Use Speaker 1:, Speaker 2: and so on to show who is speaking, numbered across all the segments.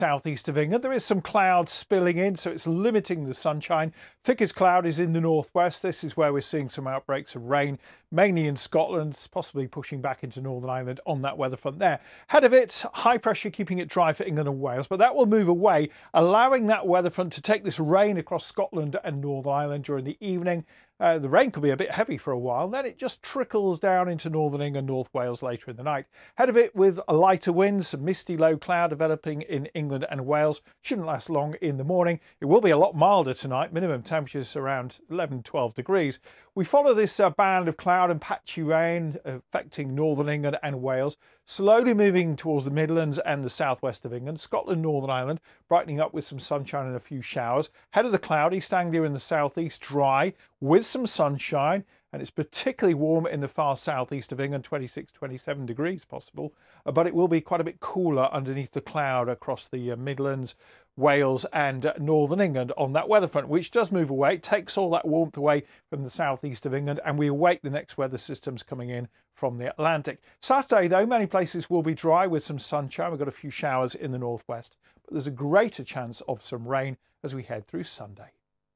Speaker 1: Southeast of England. There is some clouds spilling in, so it's limiting the sunshine. Thickest cloud is in the northwest. This is where we're seeing some outbreaks of rain, mainly in Scotland, possibly pushing back into Northern Ireland on that weather front there. Ahead of it, high pressure keeping it dry for England and Wales, but that will move away, allowing that weather front to take this rain across Scotland and Northern Ireland during the evening. The rain could be a bit heavy for a while, then it just trickles down into Northern England, North Wales later in the night. Ahead of it with a lighter wind, some misty low cloud developing in England and Wales. Shouldn't last long in the morning. It will be a lot milder tonight, minimum temperatures around 11-12 degrees. We follow this band of cloud and patchy rain affecting Northern England and Wales, slowly moving towards the Midlands and the southwest of England. Scotland, Northern Ireland, brightening up with some sunshine and a few showers. Head of the cloud, East Anglia in the southeast, dry with some sunshine, and it's particularly warm in the far southeast of England, 26-27 degrees possible, but it will be quite a bit cooler underneath the cloud across the Midlands, Wales and Northern England on that weather front, which does move away. It takes all that warmth away from the southeast of England, and we await the next weather systems coming in from the Atlantic. Saturday, though, many places will be dry with some sunshine. We've got a few showers in the northwest, but there's a greater chance of some rain as we head through Sunday.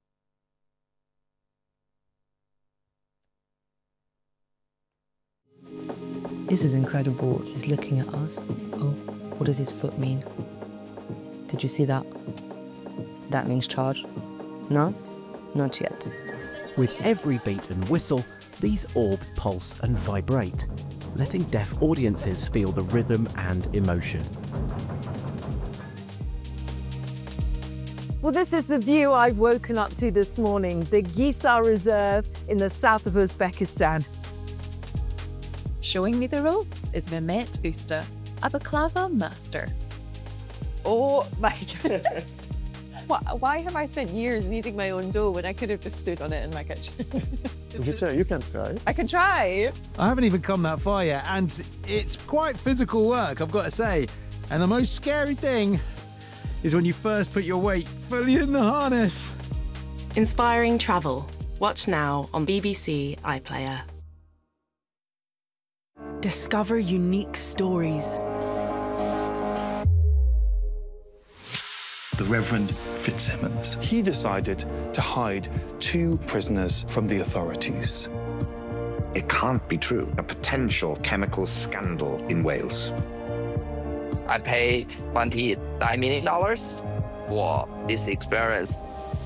Speaker 2: This is incredible. He's looking at us. Oh, what does his foot mean? Did you see that? That means charge. No? Not yet.
Speaker 3: With every beat and whistle, these orbs pulse and vibrate, letting deaf audiences feel the rhythm and emotion.
Speaker 4: Well, this is the view I've woken up to this morning, the Gisar Reserve in the south of Uzbekistan.
Speaker 5: Showing me the ropes is Mehmet Usta, a baklava master.
Speaker 6: Oh my goodness. Why have I spent years kneading my own dough when I could have just stood on it in my kitchen?
Speaker 7: You can try.
Speaker 6: I can try.
Speaker 8: I haven't even come that far yet, and it's quite physical work, I've got to say. And the most scary thing is when you first put your weight fully in the harness.
Speaker 9: Inspiring travel. Watch now on BBC iPlayer.
Speaker 10: Discover unique stories.
Speaker 11: The Reverend Fitzsimmons. He decided to hide 2 prisoners from the authorities.
Speaker 12: It can't be true. A potential chemical scandal in Wales.
Speaker 13: I paid $29 million for this experience.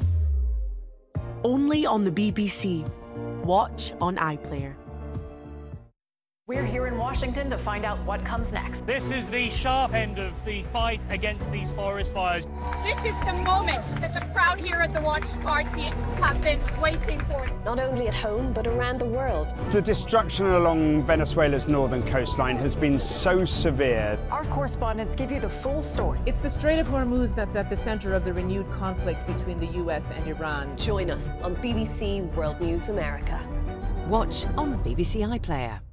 Speaker 10: Only on the BBC. Watch on iPlayer.
Speaker 14: We're here in Washington to find out what comes next.
Speaker 15: This is the sharp end of the fight against these forest fires.
Speaker 16: This is the moment that the crowd here at the Watch Party have been waiting for.
Speaker 17: Not only at home, but around the world.
Speaker 18: The destruction along Venezuela's northern coastline has been so severe.
Speaker 14: Our correspondents give you the full story.
Speaker 19: It's the Strait of Hormuz that's at the center of the renewed conflict between the US and Iran.
Speaker 17: Join us on BBC World News America.
Speaker 10: Watch on BBC iPlayer.